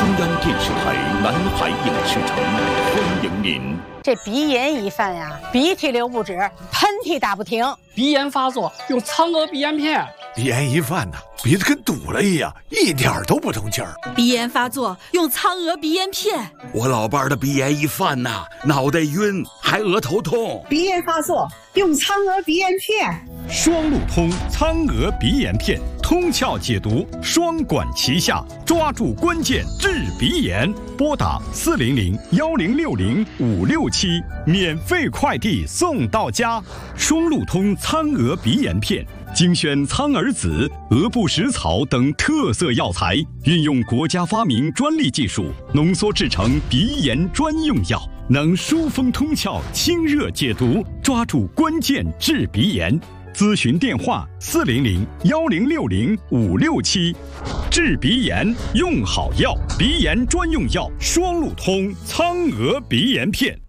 中央电视台南海影视城欢迎您。 这鼻炎一犯呀，鼻涕流不止，喷嚏打不停。 鼻炎发作用苍娥鼻炎片。 鼻炎一犯呢，鼻子跟堵了一样，一点都不通气儿。 鼻炎发作用苍娥鼻炎片。 我老伴儿的鼻炎一犯呐，脑袋晕，还额头痛。 鼻炎发作用苍娥鼻炎片。 双路通苍娥鼻炎片，通窍解毒，双管齐下，抓住关键治鼻炎。拨打400-1060-567，免费快递送到家。双路通苍娥鼻炎片，精选苍耳子、鹅不食草等特色药材，运用国家发明专利技术，浓缩制成鼻炎专用药，能疏风通窍、清热解毒，抓住关键治鼻炎。咨询电话400-1060-567。治鼻炎用好药，鼻炎专用药双路通苍娥鼻炎片。